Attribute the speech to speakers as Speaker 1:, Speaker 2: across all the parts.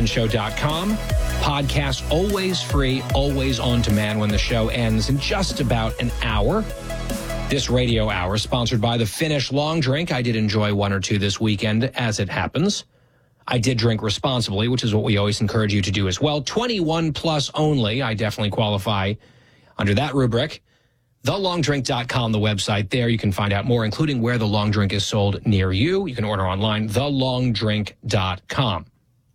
Speaker 1: thejasonshow.com. Podcast always free, always on demand when the show ends in just about an hour. This radio hour sponsored by the Finnish Long Drink. I did enjoy one or two this weekend, as it happens. I did drink responsibly, which is what we always encourage you to do as well. 21 plus only. I definitely qualify under that rubric. TheLongDrink.com, the website. There you can find out more, including where the long drink is sold near you. You can order online, TheLongDrink.com.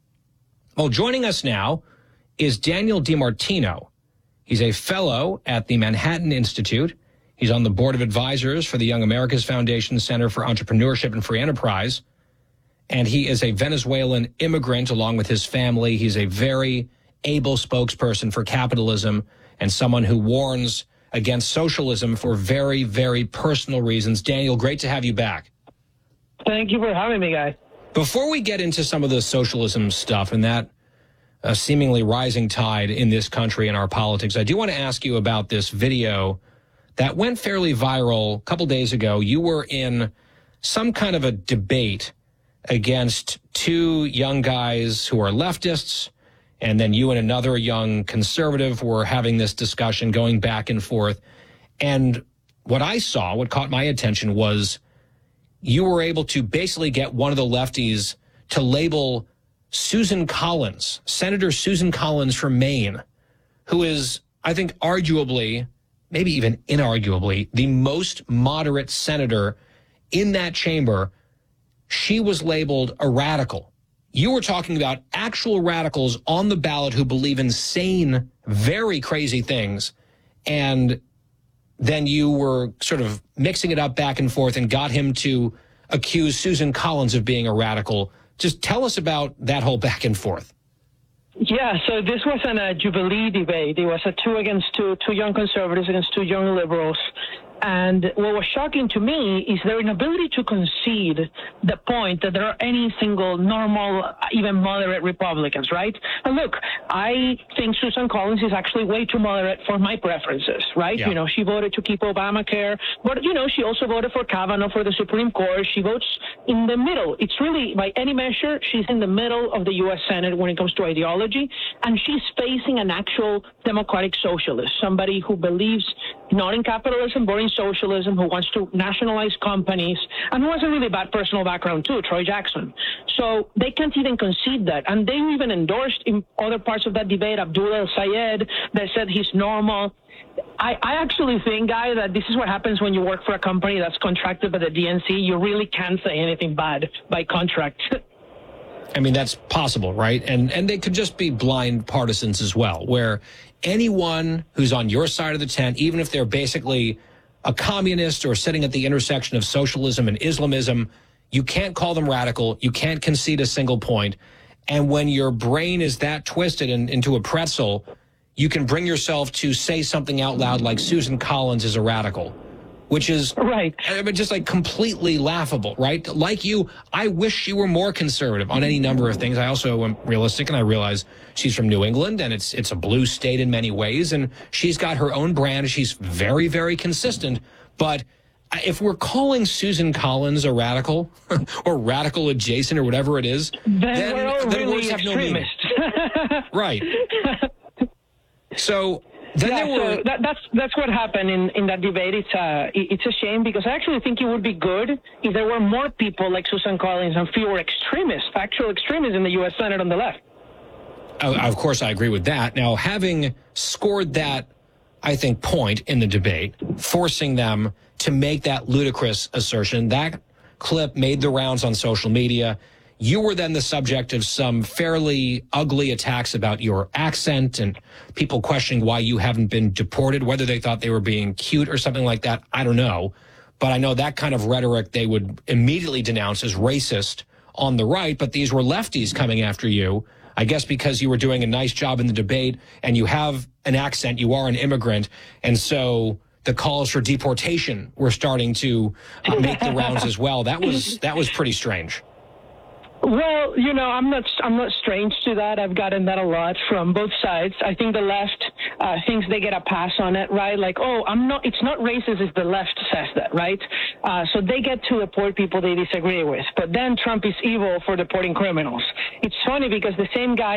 Speaker 1: Well, joining us now is Daniel DiMartino. He's a fellow at the Manhattan Institute. He's on the board of advisors for the Young America's Foundation Center for Entrepreneurship and Free Enterprise. And he is a Venezuelan immigrant along with his family. He's a very able spokesperson for capitalism and someone who warns against socialism for very, very personal reasons. Daniel, great to have you back.
Speaker 2: Thank you for having me, guys.
Speaker 1: Before we get into some of the socialism stuff and that seemingly rising tide in this country and our politics, I do want to ask you about this video that went fairly viral a couple days ago. You were in some kind of a debate against two young guys who are leftists, and then you and another young conservative were having this discussion going back and forth. And what I saw, what caught my attention was you were able to basically get one of the lefties to label Susan Collins, Senator Susan Collins from Maine, who is, I think, arguably, maybe even inarguably, the most moderate senator in that chamber. She was labeled a radical. You were talking about actual radicals on the ballot who believe in sane, very crazy things. And then you were sort of mixing it up back and forth and got him to accuse Susan Collins of being a radical. Just tell us about that whole back and forth.
Speaker 2: Yeah, so this was a Jubilee debate. It was a two against two young conservatives against two young liberals. And what was shocking to me is their inability to concede the point that there are any single normal, even moderate Republicans, right? And look, I think Susan Collins is actually way too moderate for my preferences, right?
Speaker 1: Yeah.
Speaker 2: You know, she voted to keep Obamacare, but, you know, she also voted for Kavanaugh for the Supreme Court. She votes in the middle. It's really, by any measure, she's in the middle of the U.S. Senate when it comes to ideology, and she's facing an actual democratic socialist, somebody who believes not in capitalism, but in socialism, who wants to nationalize companies, and who has a really bad personal background too, Troy Jackson. So they can't even concede that. And they even endorsed in other parts of that debate Abdul El-Sayed. They said he's normal. I actually think, Guy, that this is what happens when you work for a company that's contracted by the DNC. You really can't say anything bad by contract.
Speaker 1: I mean, that's possible, right? And they could just be blind partisans as well, where anyone who's on your side of the tent, even if they're basically a communist or sitting at the intersection of socialism and Islamism, you can't call them radical. You can't concede a single point. And when your brain is that twisted into a pretzel, you can bring yourself to say something out loud like Susan Collins is a radical, which is
Speaker 2: right.
Speaker 1: I mean, just like completely laughable, right? Like you, I wish she were more conservative on any number of things. I also am realistic, and I realize she's from New England, and it's a blue state in many ways, and she's got her own brand. She's very, very consistent. But if we're calling Susan Collins a radical or radical adjacent or whatever it is,
Speaker 2: then we're all really
Speaker 1: words have no meaning. Right. So then
Speaker 2: that's what happened in that debate. It's a shame, because I actually think it would be good if there were more people like Susan Collins and fewer extremists, factual extremists in the U.S. Senate on the left.
Speaker 1: Of course, I agree with that. Now, having scored that, I think, point in the debate, forcing them to make that ludicrous assertion, that clip made the rounds on social media. You were then the subject of some fairly ugly attacks about your accent and people questioning why you haven't been deported, whether they thought they were being cute or something like that. I don't know. But I know that kind of rhetoric they would immediately denounce as racist on the right. But these were lefties coming after you, I guess because you were doing a nice job in the debate and you have an accent, you are an immigrant. And so the calls for deportation were starting to make the rounds as well. That was pretty strange.
Speaker 2: Well, you know, I'm not strange to that. I've gotten that a lot from both sides. I think the left thinks they get a pass on it, right? Like, oh, it's not racist if the left says that, right? So they get to deport people they disagree with. But then Trump is evil for deporting criminals. It's funny because the same guy